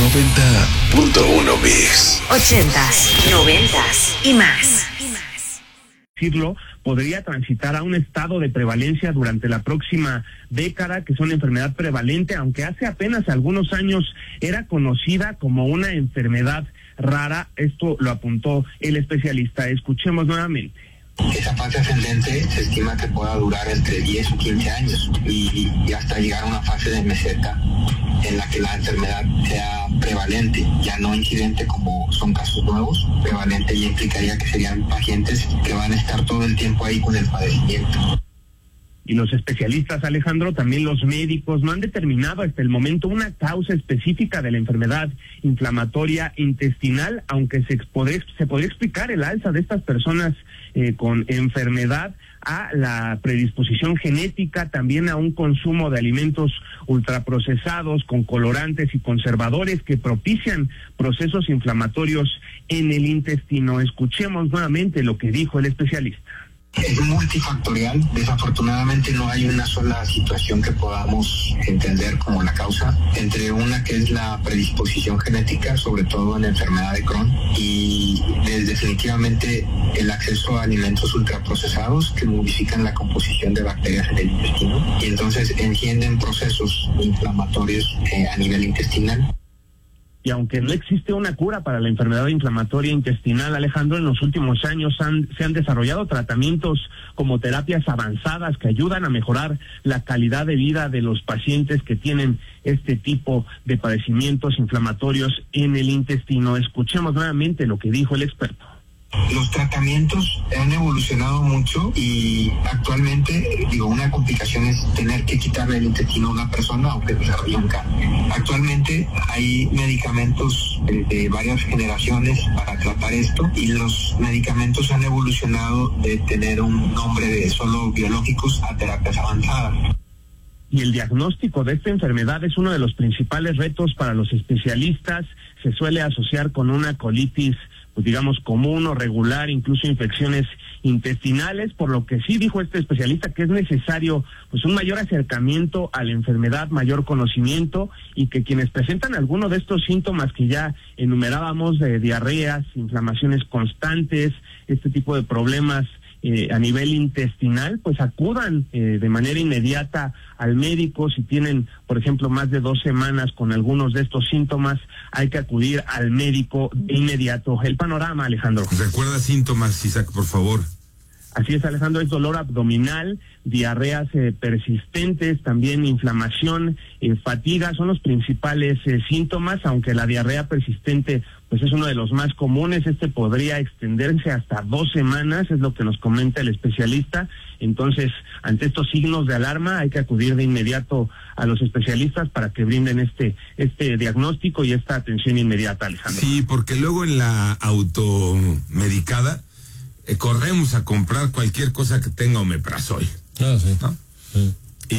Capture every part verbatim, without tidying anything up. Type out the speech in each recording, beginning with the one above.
noventa punto uno Mix. Ochentas, noventas y más. Decirlo, podría transitar a un estado de prevalencia durante la próxima década, que es una enfermedad prevalente, aunque hace apenas algunos años era conocida como una enfermedad rara. Esto lo apuntó el especialista. Escuchemos nuevamente. Esa fase ascendente se estima que pueda durar entre diez o quince años y, y hasta llegar a una fase de meseta en la que la enfermedad sea prevalente, ya no incidente como son casos nuevos. Prevalente ya implicaría que serían pacientes que van a estar todo el tiempo ahí con el padecimiento. Y los especialistas, Alejandro, también los médicos, no han determinado hasta el momento una causa específica de la enfermedad inflamatoria intestinal, aunque se, podría, se podría explicar el alza de estas personas eh, con enfermedad a la predisposición genética, también a un consumo de alimentos ultraprocesados con colorantes y conservadores que propician procesos inflamatorios en el intestino. Escuchemos nuevamente lo que dijo el especialista. Es multifactorial. Desafortunadamente no hay una sola situación que podamos entender como la causa, entre una que es la predisposición genética, sobre todo en la enfermedad de Crohn, y es definitivamente el acceso a alimentos ultraprocesados que modifican la composición de bacterias en el intestino y entonces encienden procesos inflamatorios eh, a nivel intestinal. Y aunque no existe una cura para la enfermedad inflamatoria intestinal, Alejandro, en los últimos años han, se han desarrollado tratamientos como terapias avanzadas que ayudan a mejorar la calidad de vida de los pacientes que tienen este tipo de padecimientos inflamatorios en el intestino. Escuchemos nuevamente lo que dijo el experto. Los tratamientos han evolucionado mucho y actualmente, digo, una complicación es tener que quitarle el intestino a una persona aunque desarrolle un cáncer. Actualmente hay medicamentos de, de varias generaciones para tratar esto y los medicamentos han evolucionado de tener un nombre de solo biológicos a terapias avanzadas. Y el diagnóstico de esta enfermedad es uno de los principales retos para los especialistas. Se suele asociar con una colitis, pues digamos, común o regular, incluso infecciones intestinales, por lo que sí dijo este especialista que es necesario pues un mayor acercamiento a la enfermedad, mayor conocimiento, y que quienes presentan alguno de estos síntomas que ya enumerábamos, de diarreas, inflamaciones constantes, este tipo de problemas Eh, a nivel intestinal, pues acudan eh, de manera inmediata al médico. Si tienen, por ejemplo, más de dos semanas con algunos de estos síntomas, hay que acudir al médico de inmediato. El panorama, Alejandro. Recuerda síntomas, Isaac, por favor. Así es, Alejandro, es dolor abdominal, diarreas eh, persistentes, también inflamación, eh, fatiga, son los principales eh, síntomas, aunque la diarrea persistente pues es uno de los más comunes. Este podría extenderse hasta dos semanas, es lo que nos comenta el especialista. Entonces, ante estos signos de alarma, hay que acudir de inmediato a los especialistas para que brinden este este diagnóstico y esta atención inmediata, Alejandro. Sí, porque luego en la automedicada eh, corremos a comprar cualquier cosa que tenga omeprazol. Ah, sí. ¿No? Sí.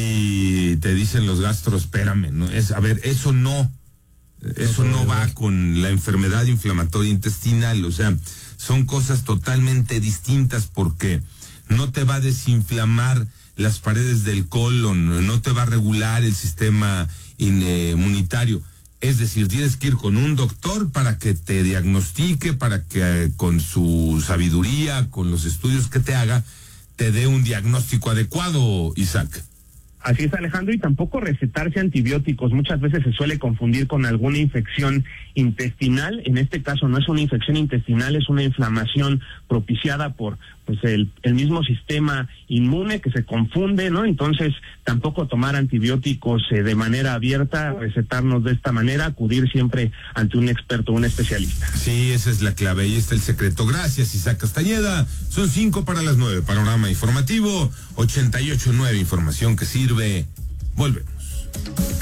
Y te dicen los gastros, espérame, ¿no? Es, a ver, eso no... Eso no va con la enfermedad inflamatoria intestinal, o sea, son cosas totalmente distintas porque no te va a desinflamar las paredes del colon, no te va a regular el sistema inmunitario. Es decir, tienes que ir con un doctor para que te diagnostique, para que eh, con su sabiduría, con los estudios que te haga, te dé un diagnóstico adecuado, Isaac. Así es, Alejandro, y tampoco recetarse antibióticos. Muchas veces se suele confundir con alguna infección intestinal. En este caso no es una infección intestinal, es una inflamación propiciada por pues el, el mismo sistema inmune que se confunde, ¿no? Entonces, tampoco tomar antibióticos eh, de manera abierta, recetarnos de esta manera, acudir siempre ante un experto, un especialista. Sí, esa es la clave, ahí está el secreto. Gracias, Isaac Castañeda. Son cinco para las nueve. Panorama informativo, ochenta y ocho nueve, información que sirve. Volvemos.